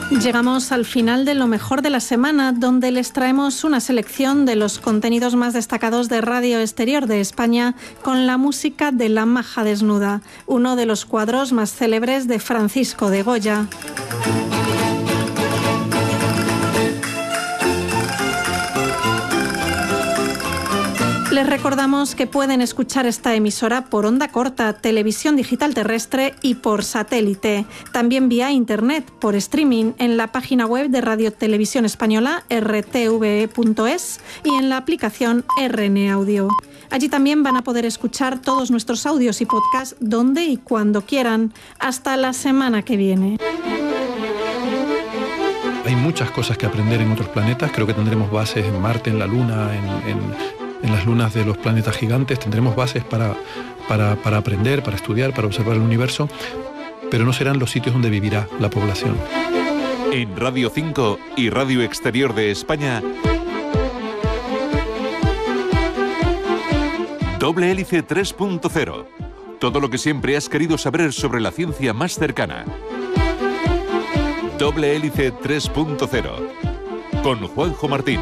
Llegamos al final de lo mejor de la semana, donde les traemos una selección de los contenidos más destacados de Radio Exterior de España con la música de La Maja Desnuda, uno de los cuadros más célebres de Francisco de Goya. Les recordamos que pueden escuchar esta emisora por onda corta, televisión digital terrestre y por satélite. También vía internet, por streaming, en la página web de Radio Televisión Española, rtve.es, y en la aplicación RN Audio. Allí también van a poder escuchar todos nuestros audios y podcasts donde y cuando quieran. Hasta la semana que viene. Hay muchas cosas que aprender en otros planetas. Creo que tendremos bases en Marte, en la Luna, en las lunas de los planetas gigantes. Tendremos bases para aprender, para estudiar, para observar el universo, pero no serán los sitios donde vivirá la población. En Radio 5 y Radio Exterior de España, Doble Hélice 3.0. Todo lo que siempre has querido saber sobre la ciencia más cercana. Doble Hélice 3.0. Con Juanjo Martín.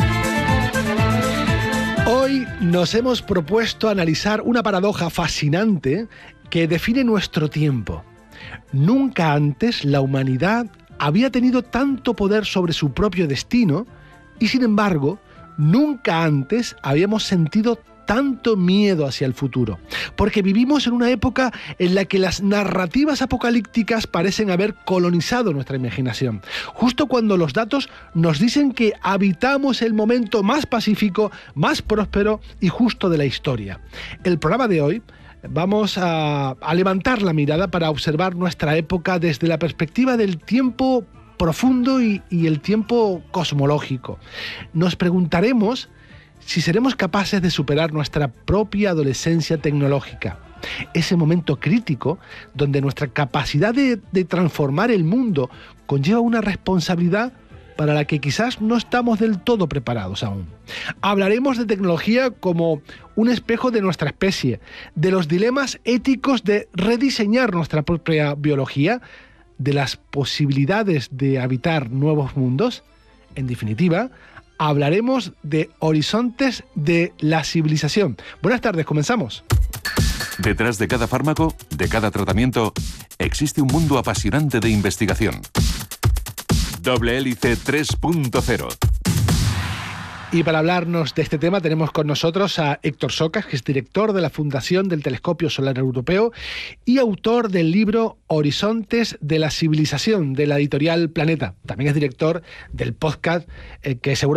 Hoy nos hemos propuesto analizar una paradoja fascinante que define nuestro tiempo. Nunca antes la humanidad había tenido tanto poder sobre su propio destino y, sin embargo, nunca antes habíamos sentido tanto miedo hacia el futuro, porque vivimos en una época en la que las narrativas apocalípticas parecen haber colonizado nuestra imaginación, justo cuando los datos nos dicen que habitamos el momento más pacífico, más próspero y justo de la historia. El programa de hoy vamos a levantar la mirada para observar nuestra época desde la perspectiva del tiempo profundo y el tiempo cosmológico. Nos preguntaremos si seremos capaces de superar nuestra propia adolescencia tecnológica, ese momento crítico donde nuestra capacidad de transformar el mundo conlleva una responsabilidad para la que quizás no estamos del todo preparados aún. Hablaremos de tecnología como un espejo de nuestra especie, de los dilemas éticos de rediseñar nuestra propia biología, de las posibilidades de habitar nuevos mundos. En definitiva, hablaremos de horizontes de la civilización. Buenas tardes, comenzamos. Detrás de cada fármaco, de cada tratamiento, existe un mundo apasionante de investigación. Doble Hélice 3.0. Y para hablarnos de este tema tenemos con nosotros a Héctor Socas, que es director de la Fundación del Telescopio Solar Europeo y autor del libro Horizontes de la Civilización, de la editorial Planeta. También es director del podcast que seguramente